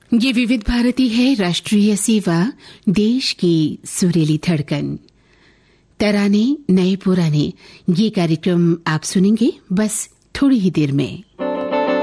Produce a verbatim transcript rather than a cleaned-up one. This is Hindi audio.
ये विविध भारती है, राष्ट्रीय सेवा, देश की सुरीली धड़कन। तराने नए पुराने, ये कार्यक्रम आप सुनेंगे बस थोड़ी ही देर में।